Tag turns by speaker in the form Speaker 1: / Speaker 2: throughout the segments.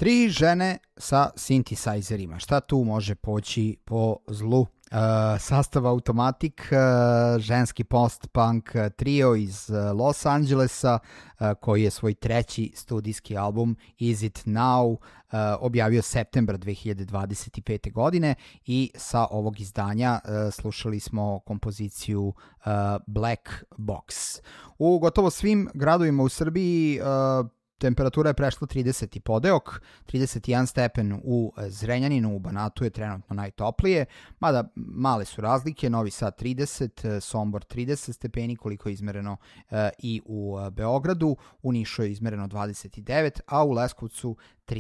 Speaker 1: Tri žene sa synthesizerima. Šta tu može poći po zlu? Sastav Automatic, ženski post-punk trio iz Los Angelesa, koji je svoj treći studijski album Is It Now objavio septembra 2025. godine i sa ovog izdanja slušali smo kompoziciju Black Box. U gotovo svim gradovima u Srbiji temperatura je prešla 30 i podeok, 31 stepen u Zrenjaninu, u Banatu je trenutno najtoplije, mada male su razlike, Novi Sad 30, Sombor 30 stepeni, koliko je izmereno i u Beogradu, u Nišu je izmereno 29, a u Leskovcu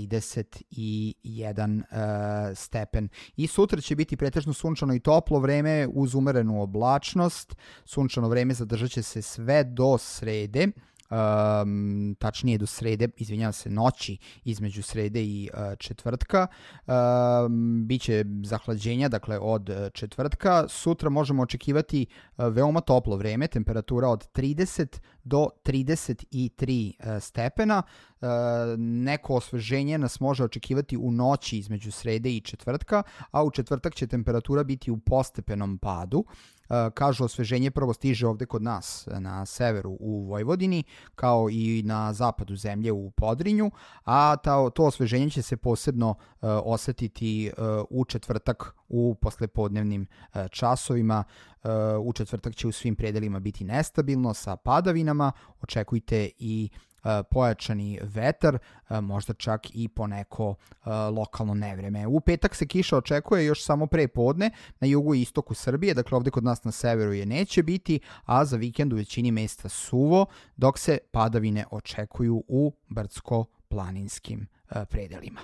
Speaker 1: 31 stepen. I sutra će biti pretežno sunčano i toplo vreme uz umerenu oblačnost. Sunčano vreme zadržat će se sve do srede, tačnije do srede, izvinjavam se, noći između srede i četvrtka. Biće zahlađenja, dakle, od četvrtka. Sutra možemo očekivati veoma toplo vreme, temperatura od 30 do 33 stepena. Neko osveženje nas može očekivati u noći između srede i četvrtka, a u četvrtak će temperatura biti u postepenom padu. Kažu, osveženje prvo stiže ovde kod nas na severu u Vojvodini, kao i na zapadu zemlje u Podrinju, a to osveženje će se posebno osetiti u četvrtak u poslepodnevnim časovima. U četvrtak će u svim predelima biti nestabilno sa padavinama, očekujte i pojačani vetar, možda čak i poneko lokalno nevreme. U petak se kiša očekuje još samo pre podne na jugu i istoku Srbije, dakle ovde kod nas na severu je neće biti, a za vikend u većini mesta suvo, dok se padavine očekuju u brdsko-planinskim predelima.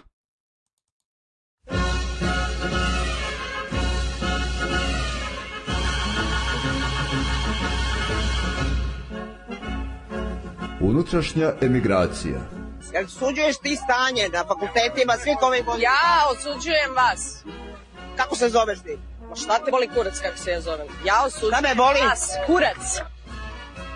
Speaker 2: Unutrašnja emigracija.
Speaker 3: Jel osuđuješ ti stanje na fakultetima svih ovih godina?
Speaker 4: Ja osuđujem vas.
Speaker 3: Kako se zoveš ti?
Speaker 4: Ma šta te boli kurac kako se ja zovem? Ja osuđujem
Speaker 3: šta me boli?
Speaker 4: vas, kurac.